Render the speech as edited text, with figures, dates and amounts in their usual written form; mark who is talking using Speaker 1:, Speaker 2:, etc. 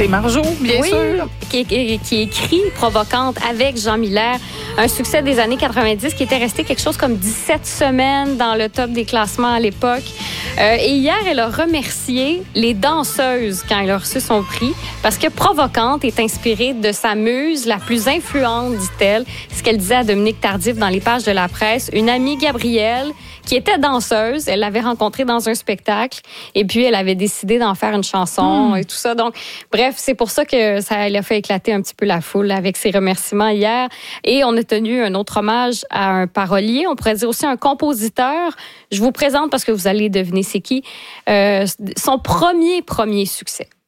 Speaker 1: C'est Marjo, bien sûr.
Speaker 2: Qui écrit Provocante avec Jean Miller. Un succès des années 90 qui était resté quelque chose comme 17 semaines dans le top des classements à l'époque. Et hier, elle a remercié les danseuses quand elle a reçu son prix parce que Provocante est inspirée de sa muse la plus influente, dit-elle. Ce qu'elle disait à Dominique Tardif dans les pages de la presse. Une amie, Gabrielle, qui était danseuse. Elle l'avait rencontrée dans un spectacle et puis elle avait décidé d'en faire une chanson et tout ça. Donc, bref, c'est pour ça que ça elle a fait éclater un petit peu la foule avec ses remerciements hier. Et on a tenu un autre hommage à un parolier. On pourrait dire aussi un compositeur. Je vous présente parce que vous allez deviner c'est qui. Son premier succès.